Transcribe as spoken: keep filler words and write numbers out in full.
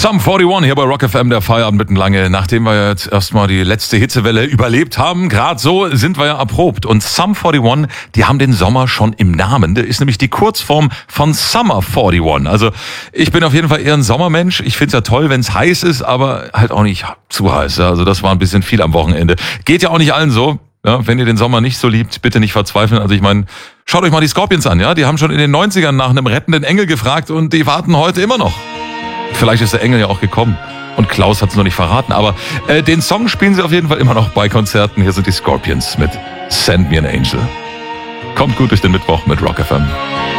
Sum einundvierzig hier bei Rock F M, der Feierabend mitten lange. Nachdem wir jetzt erstmal die letzte Hitzewelle überlebt haben, gerade so sind wir ja erprobt. Und Sum einundvierzig, die haben den Sommer schon im Namen. Der ist nämlich die Kurzform von Summer einundvierzig. Also ich bin auf jeden Fall eher ein Sommermensch. Ich find's ja toll, wenn's heiß ist, aber halt auch nicht zu heiß. Also das war ein bisschen viel am Wochenende. Geht ja auch nicht allen so. Ja, wenn ihr den Sommer nicht so liebt, bitte nicht verzweifeln. Also ich meine, schaut euch mal die Scorpions an. Ja, die haben schon in den neunzigern nach einem rettenden Engel gefragt und die warten heute immer noch. Vielleicht ist der Engel ja auch gekommen und Klaus hat es noch nicht verraten, aber äh, den Song spielen sie auf jeden Fall immer noch bei Konzerten. Hier sind die Scorpions mit Send Me an Angel. Kommt gut durch den Mittwoch mit Rock F M.